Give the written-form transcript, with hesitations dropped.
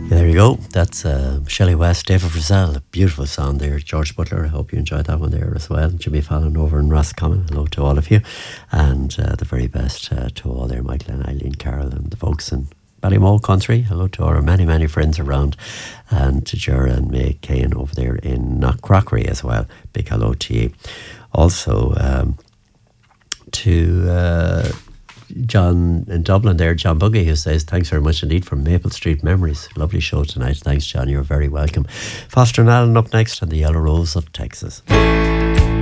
Yeah, there you go. That's Shelley West, David Frizzell. A beautiful song there. George Butler. I hope you enjoyed that one there as well. Jimmy Fallon over in Roscommon. Hello to all of you. And the very best to all there, Michael and Eileen Carroll and the folks in Ballymoe country. Hello to our many, many friends around. And to Jura and May Kane over there in Knockcrockery as well. Big hello to you. Also to John in Dublin there, John Buggy, who says, thanks very much indeed for Maple Street Memories. Lovely show tonight. Thanks, John. You're very welcome. Foster and Allen up next on the Yellow Rose of Texas.